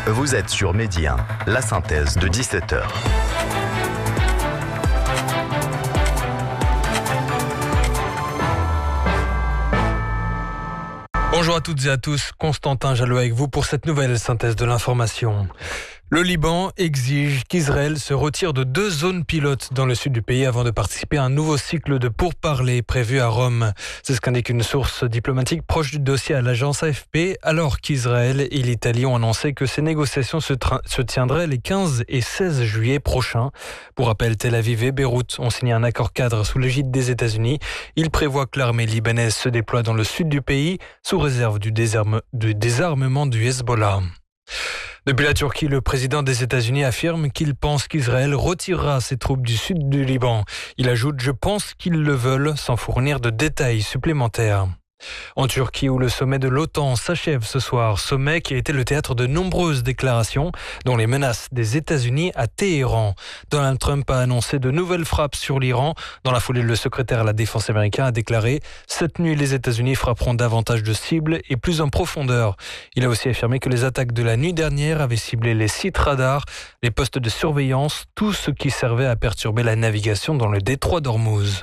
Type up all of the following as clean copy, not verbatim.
Vous êtes sur Midi 1, la synthèse de 17h. Bonjour à toutes et à tous, Constantin Jallot avec vous pour cette nouvelle synthèse de l'information. Le Liban exige qu'Israël se retire de 2 zones pilotes dans le sud du pays avant de participer à un nouveau cycle de pourparlers prévu à Rome. C'est ce qu'indique une source diplomatique proche du dossier à l'agence AFP, alors qu'Israël et l'Italie ont annoncé que ces négociations se tiendraient les 15 et 16 juillet prochains. Pour rappel, Tel Aviv et Beyrouth ont signé un accord cadre sous l'égide des États-Unis. Il prévoit que l'armée libanaise se déploie dans le sud du pays sous réserve du désarmement du Hezbollah. Depuis la Turquie, le président des États-Unis affirme qu'il pense qu'Israël retirera ses troupes du sud du Liban. Il ajoute « Je pense qu'ils le veulent » sans fournir de détails supplémentaires. En Turquie, où le sommet de l'OTAN s'achève ce soir, sommet qui a été le théâtre de nombreuses déclarations, dont les menaces des États-Unis à Téhéran. Donald Trump a annoncé de nouvelles frappes sur l'Iran. Dans la foulée, le secrétaire à la défense américain a déclaré « Cette nuit, les États-Unis frapperont davantage de cibles et plus en profondeur ». Il a aussi affirmé que les attaques de la nuit dernière avaient ciblé les sites radars, les postes de surveillance, tout ce qui servait à perturber la navigation dans le détroit d'Ormuz.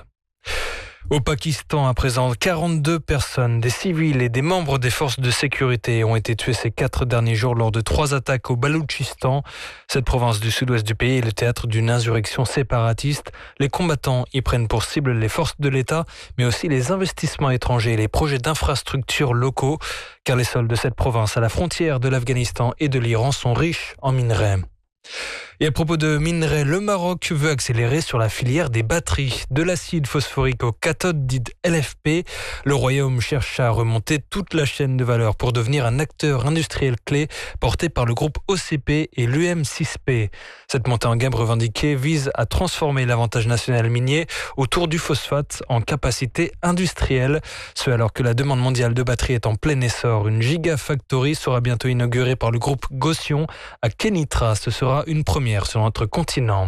Au Pakistan, à présent, 42 personnes, des civils et des membres des forces de sécurité ont été tués ces 4 derniers jours lors de 3 attaques au Baloutchistan. Cette province du sud-ouest du pays est le théâtre d'une insurrection séparatiste. Les combattants y prennent pour cible les forces de l'État, mais aussi les investissements étrangers et les projets d'infrastructures locaux, car les sols de cette province à la frontière de l'Afghanistan et de l'Iran sont riches en minerais. Et à propos de minerais, le Maroc veut accélérer sur la filière des batteries. De l'acide phosphorique aux cathodes dites LFP, le Royaume cherche à remonter toute la chaîne de valeur pour devenir un acteur industriel clé porté par le groupe OCP et l'UM6P. Cette montée en gamme revendiquée vise à transformer l'avantage national minier autour du phosphate en capacité industrielle. Ce alors que la demande mondiale de batteries est en plein essor. Une gigafactory sera bientôt inaugurée par le groupe Gotion à Kenitra. Ce sera une première sur notre continent.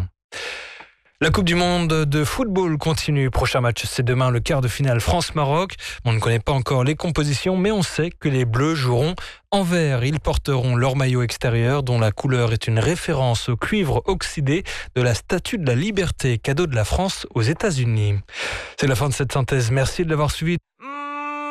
La Coupe du Monde de football continue. Prochain match, c'est demain le quart de finale France-Maroc. On ne connaît pas encore les compositions, mais on sait que les Bleus joueront en vert. Ils porteront leur maillot extérieur, dont la couleur est une référence au cuivre oxydé de la Statue de la Liberté, cadeau de la France aux États-Unis. C'est la fin de cette synthèse. Merci de l'avoir suivi.